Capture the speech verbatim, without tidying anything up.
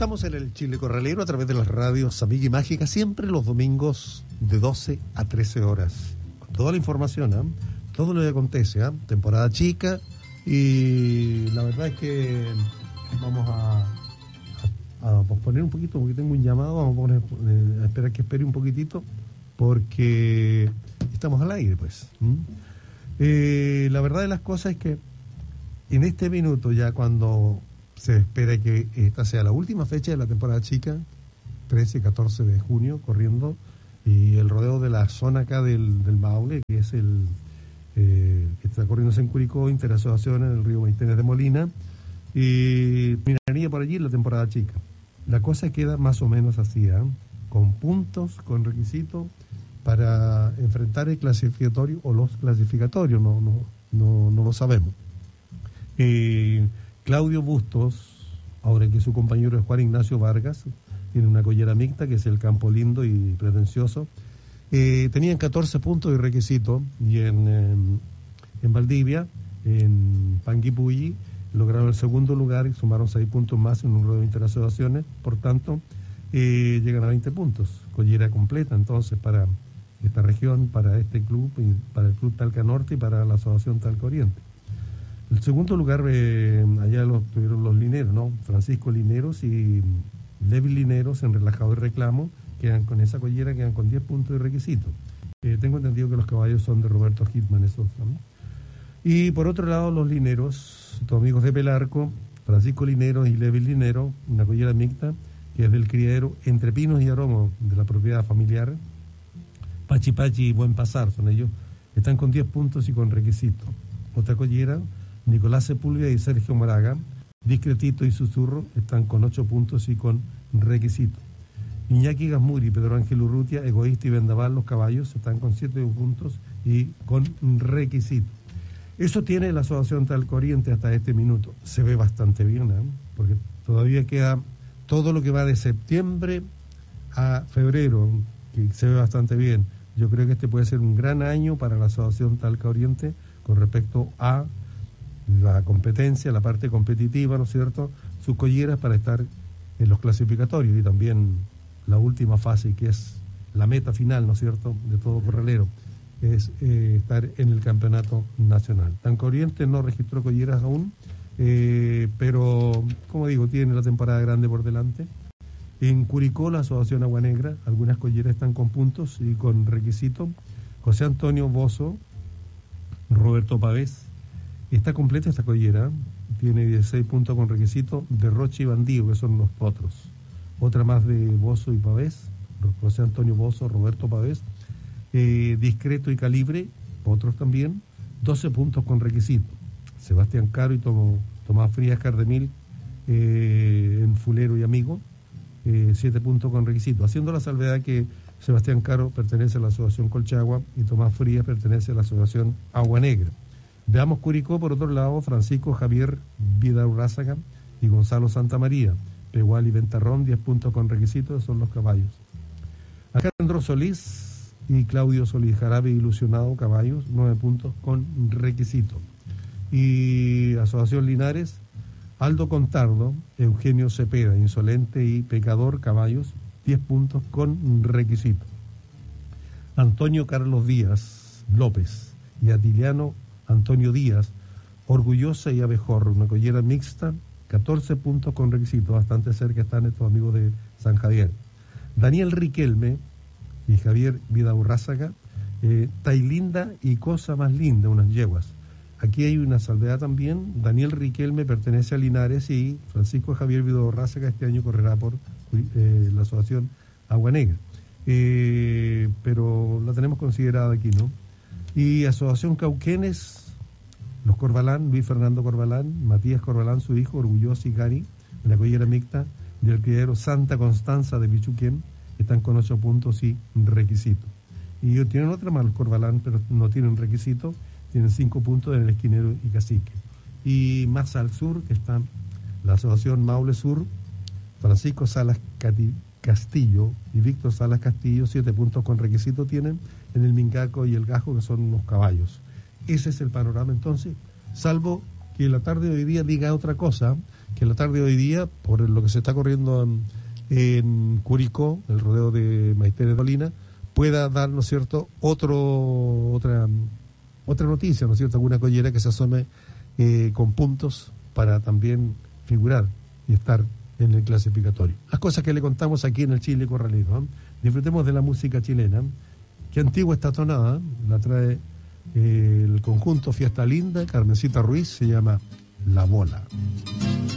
Estamos en el Chile Corralero a través de las radios Amiga y Mágica, siempre los domingos de doce a trece horas. Con toda la información, ¿eh? Todo lo que acontece, ¿eh? Temporada chica, y la verdad es que vamos a, a, a posponer un poquito porque tengo un llamado, vamos a, poner, eh, a esperar que espere un poquitito porque estamos al aire, pues. ¿Mm? Eh, la verdad de las cosas es que en este minuto, ya cuando se espera que esta sea la última fecha de la temporada chica, trece y catorce de junio, corriendo, y el rodeo de la zona acá del, del Maule, que es el eh, que está corriéndose en Curicó, Interasociación en el río Maitenes de Molina, y terminaría por allí la temporada chica. La cosa queda más o menos así, ¿eh? Con puntos, con requisitos para enfrentar el clasificatorio o los clasificatorios, no, no, no, no lo sabemos. Eh, Claudio Bustos, ahora que su compañero es Juan Ignacio Vargas, tiene una collera mixta que es el Campo Lindo y Pretencioso, eh, tenían catorce puntos de requisito, y en, eh, en Valdivia, en Panguipulli, lograron el segundo lugar y sumaron seis puntos más en un ruedo de interasociaciones, por tanto eh, llegan a veinte puntos, collera completa entonces para esta región, para este club, y para el Club Talca Norte y para la Asociación Talca Oriente. El segundo lugar, eh, allá lo tuvieron los lineros, ¿no? Francisco Lineros y Levi Lineros en relajado y reclamo, quedan con esa collera, quedan con diez puntos de requisito. Eh, tengo entendido que los caballos son de Roberto Hitman, esos, ¿no? Y por otro lado, los lineros, tus amigos de Pelarco, Francisco Lineros y Levi Lineros, una collera mixta, que es del criadero Entre Pinos y Aromos, de la propiedad familiar, Pachi Pachi y Buen Pasar, son ellos, están con diez puntos y con requisito. Otra collera, Nicolás Sepúlveda y Sergio Moraga, Discretito y Susurro, están con ocho puntos y con requisito. Iñaki Gasmuri, Pedro Ángel Urrutia, Egoísta y Vendaval, los caballos, están con siete puntos y con requisito. Eso tiene la Asociación Talca Oriente hasta este minuto. Se ve bastante bien, ¿eh? Porque todavía queda todo lo que va de septiembre a febrero, que se ve bastante bien. Yo creo que este puede ser un gran año para la Asociación Talca Oriente con respecto a la competencia, la parte competitiva, ¿no es cierto?, sus colleras para estar en los clasificatorios, y también la última fase, que es la meta final, ¿no es cierto?, de todo corralero, es eh, estar en el campeonato nacional. Talca Oriente no registró colleras aún, eh, pero, como digo, tiene la temporada grande por delante. En Curicó, la Asociación Agua Negra, algunas colleras están con puntos y con requisito. José Antonio Bozo, Roberto Pavés, está completa esta collera, tiene dieciséis puntos con requisito, de Roche y Bandido, que son los potros. Otra más de Bozo y Pavés, José Antonio Bozo, Roberto Pavés, eh, Discreto y Calibre, potros también, doce puntos con requisito. Sebastián Caro y Tom, Tomás Frías Cardemil, eh, en Fulero y Amigo, eh, siete puntos con requisito, haciendo la salvedad que Sebastián Caro pertenece a la Asociación Colchagua y Tomás Frías pertenece a la Asociación Agua Negra. Veamos Curicó, por otro lado, Francisco Javier Vidaurrázaga y Gonzalo Santamaría, Pegual y Ventarrón, diez puntos con requisitos, son los caballos. Alejandro Solís y Claudio Solís Jarabe Ilusionado, caballos, nueve puntos con requisito. Y Asociación Linares, Aldo Contardo, Eugenio Cepeda, Insolente y Pecador, caballos, diez puntos con requisito. Antonio Carlos Díaz López y Atiliano Antonio Díaz, Orgullosa y Abejorro, una collera mixta, catorce puntos con requisito, bastante cerca están estos amigos de San Javier. Daniel Riquelme y Javier Vidaurrázaga, eh, Tailinda y Cosa Más Linda, unas yeguas. Aquí hay una salvedad también, Daniel Riquelme pertenece a Linares y Francisco Javier Vidaurrázaga este año correrá por eh, la Asociación Agua Negra. Eh, pero la tenemos considerada aquí, ¿no? Y Asociación Cauquenes, los Corbalán, Luis Fernando Corbalán, Matías Corbalán, su hijo, Orgulloso y Gary, en la collera mixta del criadero Santa Constanza de Pichuquén, están con ocho puntos y requisito. Y ellos tienen otra más, los Corbalán, pero no tienen requisito, tienen cinco puntos en el Esquinero y Cacique. Y más al sur, que están la Asociación Maule Sur, Francisco Salas Cati Castillo y Víctor Salas Castillo, siete puntos con requisito tienen en el Mingaco y el Gajo, que son unos caballos. Ese es el panorama entonces, salvo que la tarde de hoy día diga otra cosa, que la tarde de hoy día, por lo que se está corriendo en, en Curicó, el rodeo de Maite de Dolina, pueda dar, ¿no es cierto?, otro, otra, otra noticia, ¿no es cierto?, alguna collera que se asome eh, con puntos para también figurar y estar en el clasificatorio. Las cosas que le contamos aquí en el Chile Corralito, ¿eh? Disfrutemos de la música chilena, que antigua esta tonada, la trae eh, el conjunto Fiesta Linda, Carmencita Ruiz, se llama La Bola.